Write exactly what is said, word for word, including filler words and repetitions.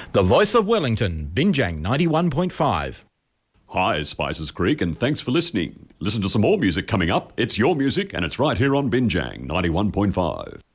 The voice of Wellington, Binjang ninety-one point five. Hi, Spices Creek, and thanks for listening. Listen to some more music coming up. It's your music, and it's right here on Binjang ninety-one point five.